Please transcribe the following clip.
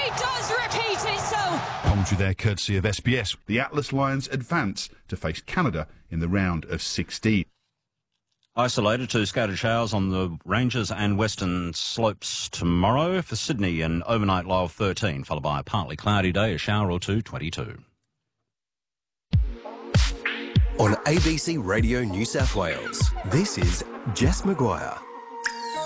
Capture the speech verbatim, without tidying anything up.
He does repeat it, so... Commentary there courtesy of S B S. The Atlas Lions advance to face Canada in the round of sixteen. Isolated to scattered showers on the ranges and western slopes tomorrow. For Sydney, an overnight low of thirteen, followed by a partly cloudy day, a shower or two, twenty-two. On A B C Radio New South Wales, this is Jess Maguire.